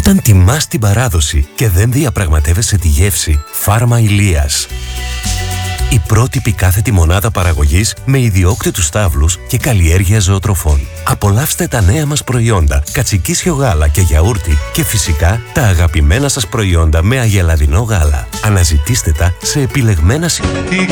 Όταν τιμάς την παράδοση και δεν διαπραγματεύεσαι τη γεύση, Φάρμα Ηλίας. Η πρότυπη κάθετη μονάδα παραγωγής με ιδιόκτητους στάβλους και καλλιέργεια ζωοτροφών. Απολαύστε τα νέα μας προϊόντα, κατσικίσιο γάλα και γιαούρτι και φυσικά τα αγαπημένα σας προϊόντα με αγελαδινό γάλα. Αναζητήστε τα σε επιλεγμένα σημεία.